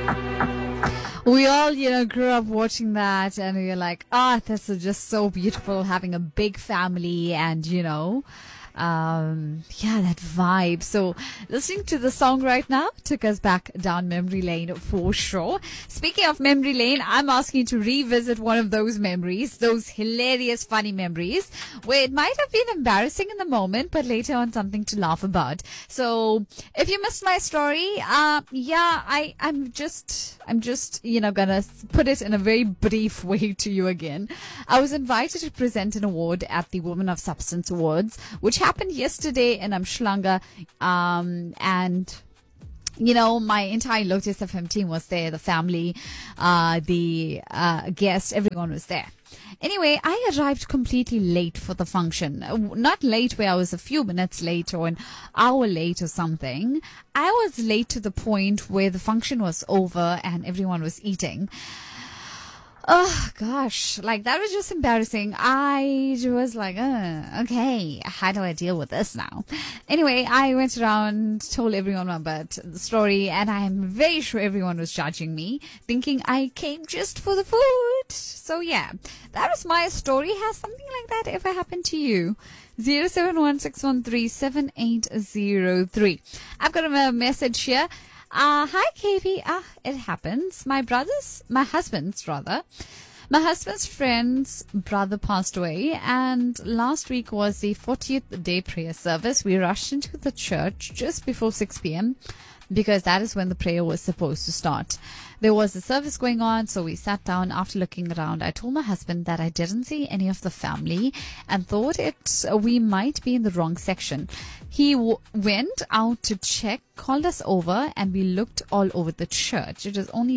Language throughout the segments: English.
We all, grew up watching that and we were like, this is just so beautiful having a big family and, that vibe. So listening to the song right now took us back down memory lane for sure. Speaking of memory lane, I'm asking you to revisit one of those memories, those hilarious, funny memories where it might have been embarrassing in the moment, but later on something to laugh about. So if you missed my story, I'm just, gonna put it in a very brief way to you again. I was invited to present an award at the Women of Substance Awards, which happened yesterday in Umhlanga, and my entire Lotus FM team was there, the family, the guests, everyone was there. Anyway, I arrived completely late for the function. Not late where I was a few minutes late or an hour late or something. I was late to the point where the function was over and everyone was eating. Oh gosh, that was just embarrassing. I was like, okay, how do I deal with this now? Anyway, I went around, told everyone about the story, and I'm very sure everyone was judging me, thinking I came just for the food. So yeah, that was my story. Has something like that ever happened to you? 0716137803. I've got a message here. Hi, KP. It happens. My husband's friend's brother passed away, and last week was the 40th day prayer service. We rushed into the church just before 6 p.m. because that is when the prayer was supposed to start. There was a service going on, so we sat down. After looking around, I told my husband that I didn't see any of the family and thought we might be in the wrong section. He went out to check, called us over, and we looked all over the church. It was only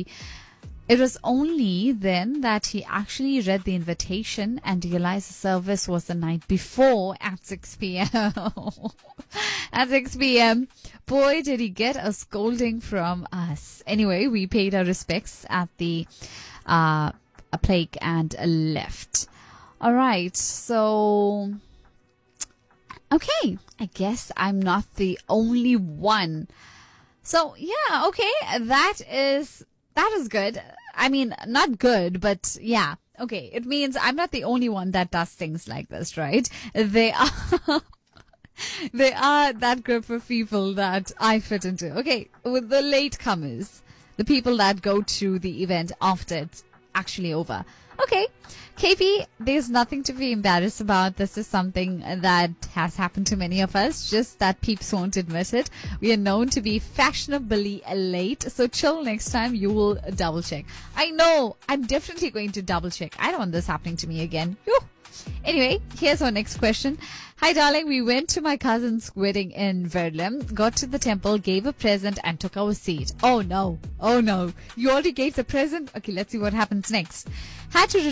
then that he actually read the invitation and realized the service was the night before at 6 p.m. At 6 p.m. Boy, did he get a scolding from us. Anyway, we paid our respects at the plaque and left. All right, so okay, I guess I'm not the only one. So yeah, okay, that is good. I mean, not good, but yeah. Okay, it means I'm not the only one that does things like this, right? They are that group of people that I fit into. Okay, with the latecomers, the people that go to the event after it's actually over. Okay, KP, there's nothing to be embarrassed about. This is something that has happened to many of us, just that peeps won't admit it. We are known to be fashionably late, so chill next time. You will double check. I know, I'm definitely going to double check. I don't want this happening to me again. Whew. Anyway, here's our next question. Hi, darling. We went to my cousin's wedding in Verulam, got to the temple, gave a present, and took our seat. Oh, no. Oh, no. You already gave the present? Okay, let's see what happens next. Had to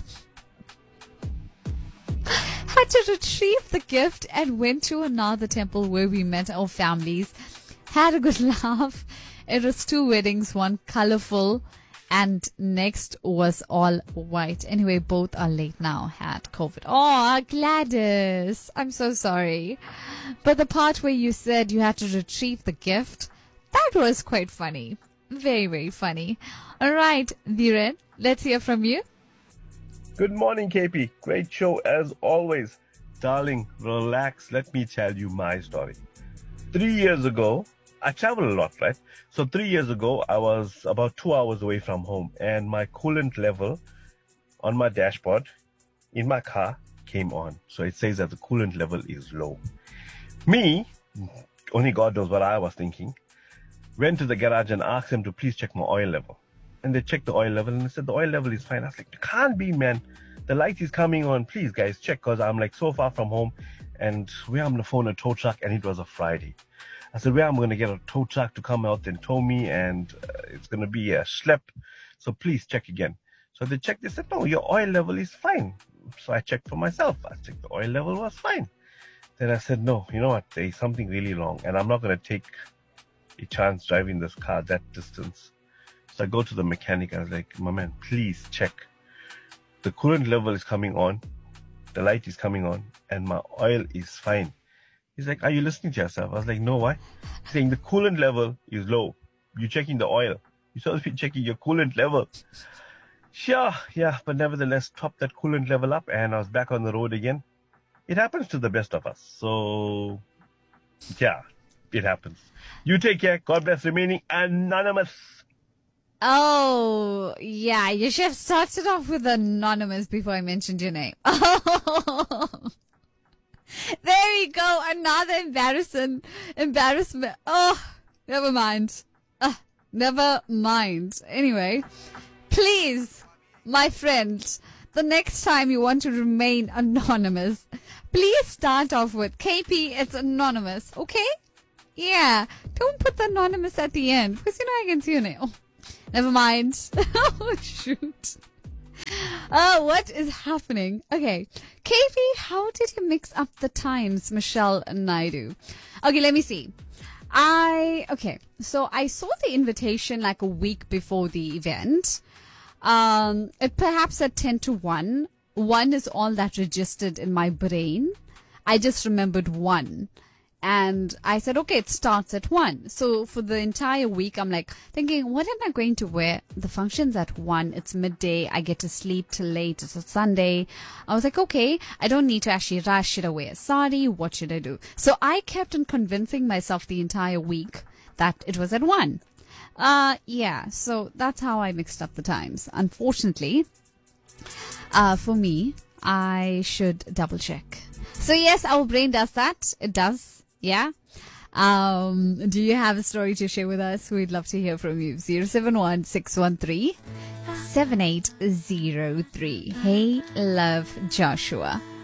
retrieve the gift and went to another temple where we met our families. Had a good laugh. It was 2 weddings, one colorful, and next was all white. Anyway, both are late now. Had COVID. Oh, Gladys, I'm so sorry. But the part where you said you had to retrieve the gift, that was quite funny. Very, very funny. All right, Dhiren, let's hear from you. Good morning, KP. Great show as always. Darling, relax. Let me tell you my story. 3 years ago, I travel a lot, right? So 3 years ago, I was about 2 hours away from home, and my coolant level on my dashboard in my car came on. So it says that the coolant level is low. Me, only God knows what I was thinking, went to the garage and asked them to please check my oil level. And they checked the oil level and they said the oil level is fine. I was like, it can't be, man. The light is coming on. Please, guys, check, because I'm like so far from home, and where I'm going to phone a tow truck, and it was a Friday. I said, where I'm going to get a tow truck to come out and tow me, and it's going to be a schlep. So please check again. So they checked. They said, no, your oil level is fine. So I checked for myself. I checked the oil level was fine. Then I said, no, you know what? There is something really wrong, and I'm not going to take a chance driving this car that distance. So I go to the mechanic. I was like, my man, please check. The coolant level is coming on. The light is coming on, and my oil is fine. He's like, are you listening to yourself? I was like, no, why? He's saying the coolant level is low. you're checking the oil. You're supposed to be checking your coolant level. Sure, yeah, but nevertheless, topped that coolant level up and I was back on the road again. It happens to the best of us. So, yeah, it happens. You take care. God bless. Remaining anonymous. Oh, yeah, you should have started off with anonymous before I mentioned your name. Oh, there we go. Another embarrassment. Oh, never mind. Never mind. Anyway, please, my friend, the next time you want to remain anonymous, please start off with KP, it's anonymous, okay? Yeah, don't put the anonymous at the end, because I can see your name. Oh, never mind. Oh, shoot. Oh, what is happening? Okay, KP, how did you mix up the times, Michelle Naidu? Okay, let me see. So I saw the invitation like a week before the event. It perhaps at 10 to 1. 1 is all that registered in my brain. I just remembered 1. And I said, okay, it starts at 1. So for the entire week, I'm like thinking, what am I going to wear? The function's at 1. It's midday. I get to sleep till late. It's a Sunday. I was like, okay, I don't need to actually rush. Should I wear a sari? What should I do? So I kept on convincing myself the entire week that it was at 1. Yeah, so that's how I mixed up the times. Unfortunately, for me, I should double check. So yes, our brain does that. It does. Yeah. Do you have a story to share with us? We'd love to hear from you. 071-613-7803. Hey, love Joshua.